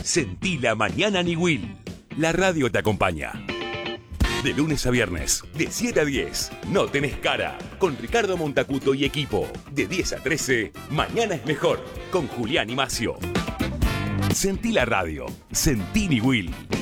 Sentí la mañana Niwil. La radio te acompaña. De lunes a viernes, de 7 a 10, No Tenés Cara, con Ricardo Montacuto y equipo. De 10 a 13, Mañana es Mejor, con Julián y Macio. Sentí la radio, sentí Niwil.